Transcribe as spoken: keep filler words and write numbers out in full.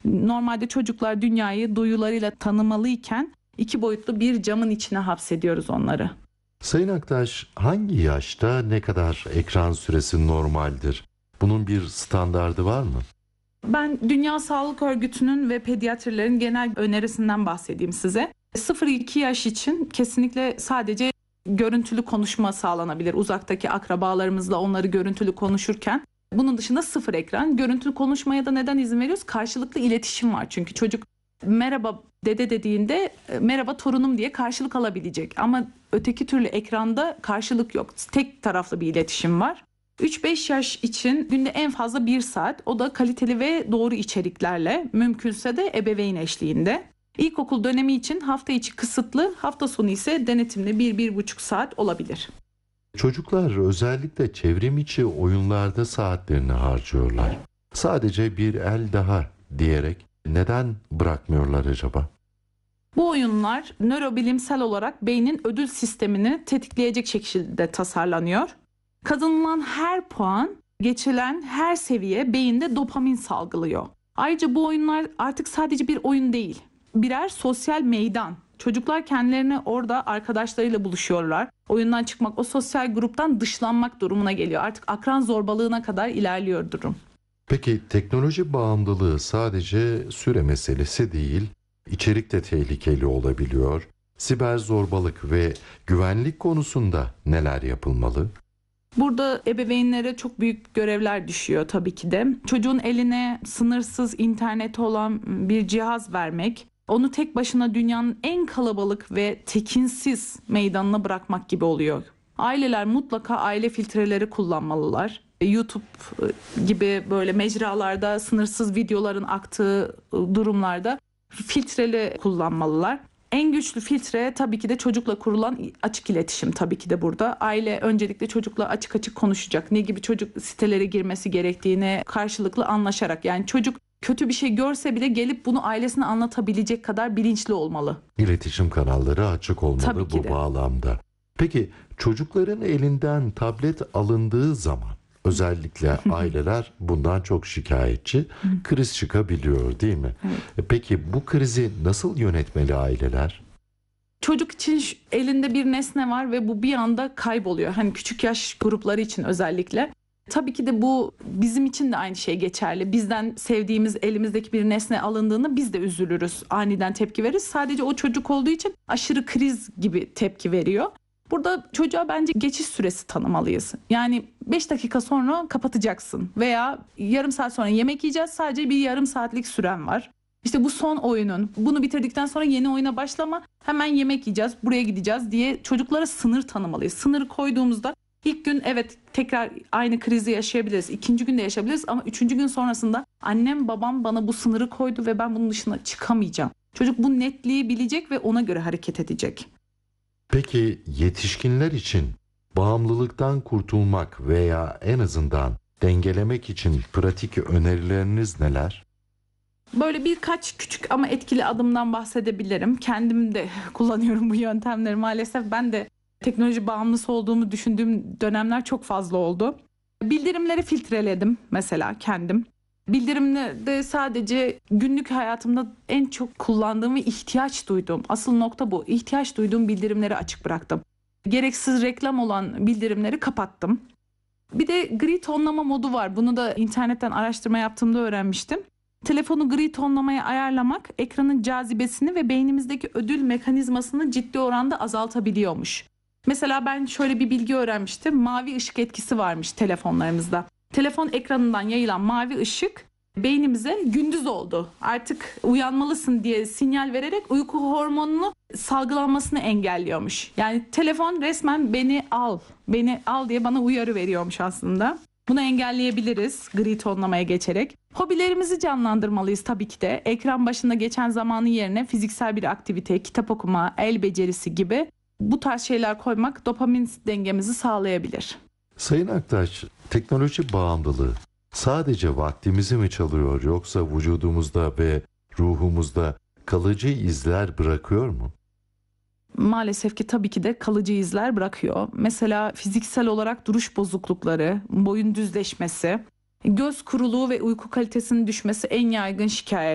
Normalde çocuklar dünyayı duyularıyla tanımalıyken iki boyutlu bir camın içine hapsediyoruz onları. Sayın Aktaş, hangi yaşta ne kadar ekran süresi normaldir? Bunun bir standardı var mı? Ben Dünya Sağlık Örgütü'nün ve pediatrilerin genel önerisinden bahsedeyim size. sıfır iki yaş için kesinlikle sadece görüntülü konuşma sağlanabilir. Uzaktaki akrabalarımızla onları görüntülü konuşurken. Bunun dışında sıfır ekran. Görüntülü konuşmaya da neden izin veriyoruz? Karşılıklı iletişim var. Çünkü çocuk merhaba dede dediğinde merhaba torunum diye karşılık alabilecek. Ama öteki türlü ekranda karşılık yok. Tek taraflı bir iletişim var. üç beş yaş için günde en fazla bir saat, o da kaliteli ve doğru içeriklerle, mümkünse de ebeveyn eşliğinde. İlkokul dönemi için hafta içi kısıtlı, hafta sonu ise denetimli bir bir buçuk saat olabilir. Çocuklar özellikle çevrim içi oyunlarda saatlerini harcıyorlar. Sadece bir el daha diyerek neden bırakmıyorlar acaba? Bu oyunlar nörobilimsel olarak beynin ödül sistemini tetikleyecek şekilde tasarlanıyor. Kazanılan her puan, geçilen her seviye beyinde dopamin salgılıyor. Ayrıca bu oyunlar artık sadece bir oyun değil, birer sosyal meydan. Çocuklar kendilerini orada arkadaşlarıyla buluşuyorlar. Oyundan çıkmak, o sosyal gruptan dışlanmak durumuna geliyor. Artık akran zorbalığına kadar ilerliyor durum. Peki teknoloji bağımlılığı sadece süre meselesi değil, içerik de tehlikeli olabiliyor. Siber zorbalık ve güvenlik konusunda neler yapılmalı? Burada ebeveynlere çok büyük görevler düşüyor tabii ki de. Çocuğun eline sınırsız interneti olan bir cihaz vermek, onu tek başına dünyanın en kalabalık ve tekinsiz meydanına bırakmak gibi oluyor. Aileler mutlaka aile filtreleri kullanmalılar. YouTube gibi böyle mecralarda sınırsız videoların aktığı durumlarda filtreli kullanmalılar. En güçlü filtre tabii ki de çocukla kurulan açık iletişim tabii ki de burada. Aile öncelikle çocukla açık açık konuşacak. Ne gibi çocuk sitelere girmesi gerektiğini karşılıklı anlaşarak. Yani çocuk kötü bir şey görse bile gelip bunu ailesine anlatabilecek kadar bilinçli olmalı. İletişim kanalları açık olmalı Tabii ki bu de. bağlamda. Peki çocukların elinden tablet alındığı zaman özellikle aileler bundan çok şikayetçi, kriz çıkabiliyor değil mi? Evet. Peki bu krizi nasıl yönetmeli aileler? Çocuk için elinde bir nesne var ve bu bir anda kayboluyor. Hani küçük yaş grupları için özellikle. Tabii ki de bu bizim için de aynı şey geçerli. Bizden sevdiğimiz elimizdeki bir nesne alındığında biz de üzülürüz. Aniden tepki veririz. Sadece o çocuk olduğu için aşırı kriz gibi tepki veriyor. Burada çocuğa bence geçiş süresi tanımalıyız. Yani beş dakika sonra kapatacaksın veya yarım saat sonra yemek yiyeceğiz, sadece bir yarım saatlik süren var. İşte bu son oyunun, bunu bitirdikten sonra yeni oyuna başlama, hemen yemek yiyeceğiz, buraya gideceğiz diye çocuklara sınır tanımalıyız. Sınır koyduğumuzda ilk gün evet tekrar aynı krizi yaşayabiliriz, ikinci gün de yaşayabiliriz ama üçüncü gün sonrasında annem babam bana bu sınırı koydu ve ben bunun dışına çıkamayacağım. Çocuk bu netliği bilecek ve ona göre hareket edecek. Peki yetişkinler için bağımlılıktan kurtulmak veya en azından dengelemek için pratik önerileriniz neler? Böyle birkaç küçük ama etkili adımdan bahsedebilirim. Kendim de kullanıyorum bu yöntemleri maalesef. Ben de teknoloji bağımlısı olduğumu düşündüğüm dönemler çok fazla oldu. Bildirimleri filtreledim mesela kendim. Bildirimlerde sadece günlük hayatımda en çok kullandığım ve ihtiyaç duyduğum, asıl nokta bu. İhtiyaç duyduğum bildirimleri açık bıraktım. Gereksiz reklam olan bildirimleri kapattım. Bir de gri tonlama modu var. Bunu da internetten araştırma yaptığımda öğrenmiştim. Telefonu gri tonlamaya ayarlamak ekranın cazibesini ve beynimizdeki ödül mekanizmasını ciddi oranda azaltabiliyormuş. Mesela ben şöyle bir bilgi öğrenmiştim. Mavi ışık etkisi varmış telefonlarımızda. Telefon ekranından yayılan mavi ışık beynimize gündüz oldu, artık uyanmalısın diye sinyal vererek uyku hormonunu salgılanmasını engelliyormuş. Yani telefon resmen beni al, beni al diye bana uyarı veriyormuş aslında. Bunu engelleyebiliriz gri tonlamaya geçerek. Hobilerimizi canlandırmalıyız tabii ki de. Ekran başında geçen zamanın yerine fiziksel bir aktivite, kitap okuma, el becerisi gibi bu tarz şeyler koymak dopamin dengemizi sağlayabilir. Sayın Aktaş, teknoloji bağımlılığı sadece vaktimizi mi çalıyor yoksa vücudumuzda ve ruhumuzda kalıcı izler bırakıyor mu? Maalesef ki tabii ki de kalıcı izler bırakıyor. Mesela fiziksel olarak duruş bozuklukları, boyun düzleşmesi, göz kuruluğu ve uyku kalitesinin düşmesi en yaygın şikayet.